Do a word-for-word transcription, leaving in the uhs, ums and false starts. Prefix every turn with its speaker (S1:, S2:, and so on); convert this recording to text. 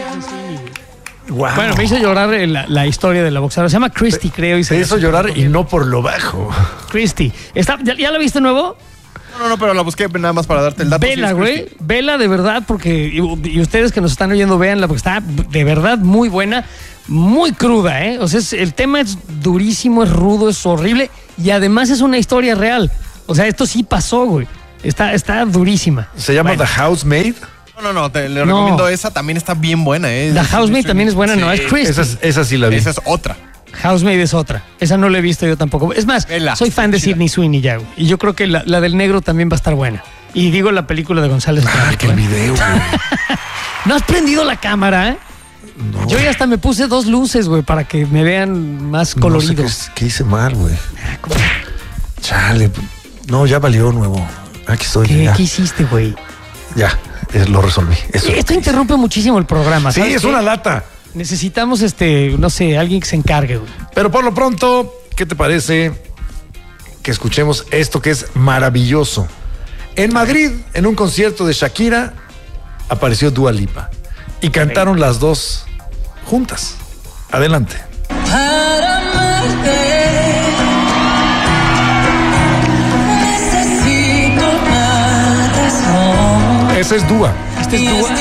S1: Wow.
S2: Bueno, me hizo llorar la, la historia de la boxeadora. Se llama Christy, creo. Y se
S1: Te hizo llorar y no por lo bajo.
S2: Christy. Está, ¿ya, ¿Ya la viste nuevo?
S3: No, no, no, pero la busqué nada más para darte el dato.
S2: Vela,
S3: sí,
S2: güey. Vela de verdad, porque. Y, y ustedes que nos están oyendo, véanla, porque está de verdad muy buena, muy cruda, ¿eh? O sea, es, el tema es durísimo, es rudo, es horrible. Y además es una historia real. O sea, esto sí pasó, güey. Está, está durísima.
S1: ¿Se llama
S2: Bueno.
S1: The Housemaid?
S3: No, no, no, te le
S2: No.
S3: recomiendo esa, también está bien buena. ¿eh?
S2: La Housemaid también es buena,
S3: Sí,
S2: no, es Christy.
S1: Esa, es- esa sí la vi.
S3: Esa es otra.
S2: Housemaid es otra. Esa no la he visto yo tampoco. Es más,
S3: Vela.
S2: soy fan de
S3: Chida.
S2: Sydney Sweeney ya, güey. Y yo creo que la, la del negro también va a estar buena. Y digo la película de González.
S1: Ah,
S2: Iñárritu,
S1: que el
S2: ¿eh?
S1: video, güey.
S2: ¿No has prendido la cámara, eh?
S1: No.
S2: Yo ya hasta me puse dos luces, güey, para que me vean más colorido.
S1: No sé qué, qué hice mal, güey.
S2: Ah, ¿cómo?
S1: Chale. No, ya valió nuevo. Aquí estoy.
S2: ¿Qué,
S1: ya.
S2: ¿Qué hiciste, güey?
S1: Ya, eh, lo resolví. Eso.
S2: Esto interrumpe muchísimo el programa.
S1: Sí,
S2: ¿sabes
S1: es
S2: qué?
S1: una lata.
S2: Necesitamos, este, no sé, alguien que se encargue, güey.
S1: Pero por lo pronto, ¿qué te parece que escuchemos esto que es maravilloso? En Madrid, en un concierto de Shakira, apareció Dua Lipa y cantaron las dos juntas. Adelante.
S4: Para amarte necesito una razón.
S1: Esa es Dua.
S2: Este es Dua.